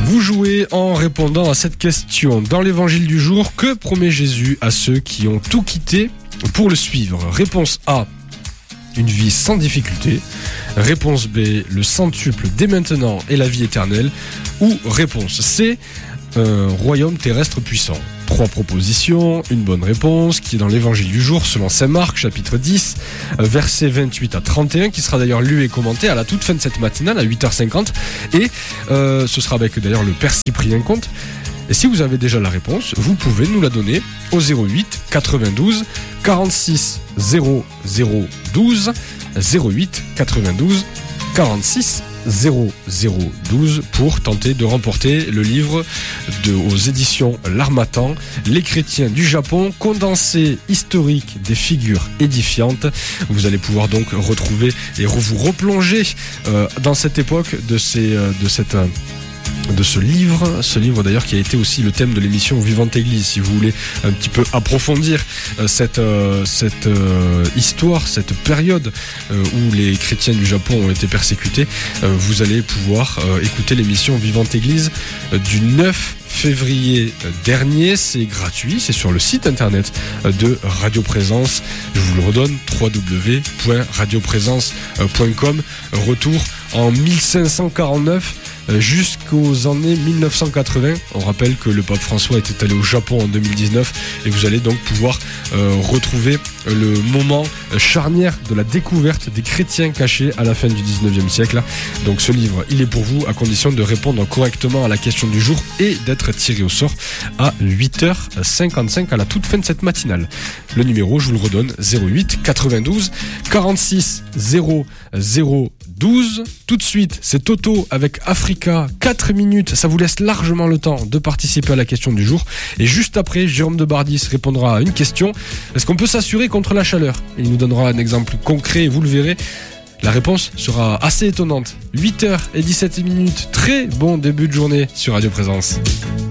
Vous jouez en répondant à cette question. Dans l'évangile du jour, que promet Jésus à ceux qui ont tout quitté pour le suivre? Réponse A, une vie sans difficulté. Réponse B, le centuple dès maintenant et la vie éternelle. Ou réponse C, un royaume terrestre puissant. 3 propositions, une bonne réponse qui est dans l'évangile du jour selon saint Marc chapitre 10 versets 28 à 31 qui sera d'ailleurs lu et commenté à la toute fin de cette matinale à 8h50 et ce sera avec d'ailleurs le Père Cyprien Comte. Et si vous avez déjà la réponse, vous pouvez nous la donner au 08 92 46 00 12 08 92 46 0012 pour tenter de remporter le livre aux éditions L'Harmattan, Les chrétiens du Japon, condensé historique des figures édifiantes. Vous allez pouvoir donc retrouver et vous replonger dans cette époque de ce livre d'ailleurs qui a été aussi le thème de l'émission Vivante Église. Si vous voulez un petit peu approfondir cette histoire, cette période où les chrétiens du Japon ont été persécutés, vous allez pouvoir écouter l'émission Vivante Église du 9 février dernier. C'est gratuit, c'est sur le site internet de Radio Présence. Je vous le redonne, www.radioprésence.com. Retour en 1549 jusqu'aux années 1980. On rappelle que le pape François était allé au Japon en 2019 et vous allez donc pouvoir retrouver le moment charnière de la découverte des chrétiens cachés à la fin du 19e siècle. Donc ce livre, il est pour vous à condition de répondre correctement à la question du jour et d'être tiré au sort à 8h55 à la toute fin de cette matinale. Le numéro, je vous le redonne, 08 92 46 00 12. Tout de suite, c'est Toto avec Africa. 4 minutes, ça vous laisse largement le temps de participer à la question du jour. Et juste après, Jérôme de Bardis répondra à une question. Est-ce qu'on peut s'assurer contre la chaleur? Il nous donnera un exemple concret et vous le verrez. La réponse sera assez étonnante. 8h17. Très bon début de journée sur Radio Présence.